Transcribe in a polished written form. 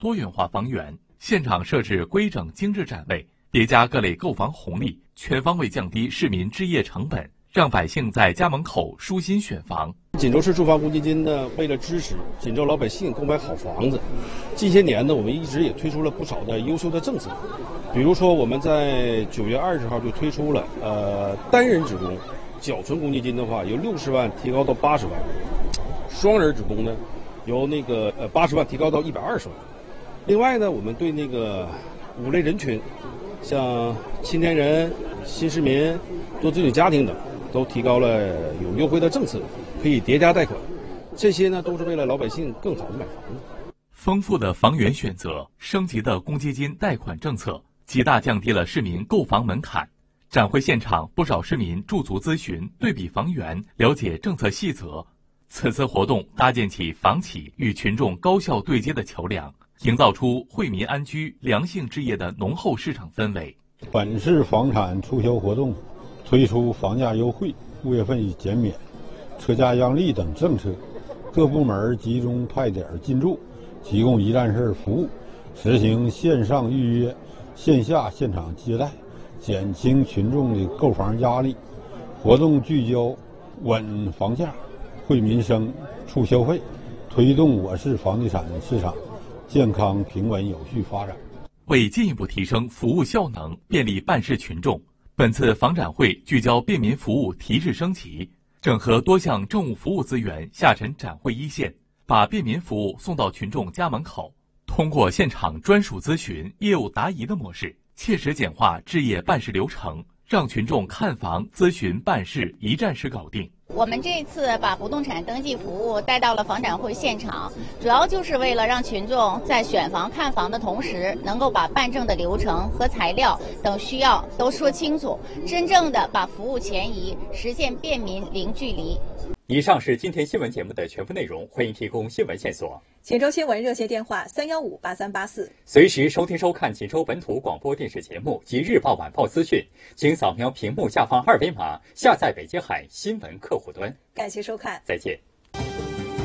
多元化房源，现场设置规整精致展位，叠加各类购房红利，全方位降低市民置业成本，让百姓在家门口舒心选房。 锦州市住房公积金呢，为了支持锦州老百姓购买好房子，近些年呢，我们一直也推出了不少的优秀的政策。比如说，我们在9月20号就推出了单人职工缴存公积金的话，由60万提高到80万；双人职工呢，由80万提高到120万。另外呢，我们对5类人群，像青年人、新市民、多子女家庭等，都提高了有优惠的政策，可以叠加贷款。这些呢，都是为了老百姓更好的买房子。 丰富的房源选择，升级的公积金贷款政策，极大降低了市民购房门槛。展会现场，不少市民驻足咨询、对比房源，了解政策细则。此次活动搭建起房企与群众高效对接的桥梁，营造出惠民安居、良性置业的浓厚市场氛围。 本市房产促销活动推出房价优惠、物业费减免、车价让利等政策，各部门集中派点进驻，提供一站式服务，实行线上预约、线下现场接待，减轻群众的购房压力。活动聚焦稳房价、惠民生、促消费，推动我市房地产市场健康平稳有序发展。 为进一步提升服务效能，便利办事群众，本次房展会聚焦便民服务提质升级，整合多项政务服务资源下沉展会一线，把便民服务送到群众家门口。通过现场专属咨询、业务答疑的模式，切实简化置业办事流程，让群众看房、咨询、办事一站式搞定。 我们这次把不动产登记服务带到了房展会现场，主要就是为了让群众在选房看房的同时，能够把办证的流程和材料等需要都说清楚，真正的把服务前移，实现便民零距离。 以上是今天新闻节目的全部内容，欢迎提供新闻线索。 锦州新闻热线电话3158384， 随时收听收看锦州本土广播电视节目及日报晚报资讯，请扫描屏幕下方2维码下载北京海新闻客户端。 感谢收看， 再见。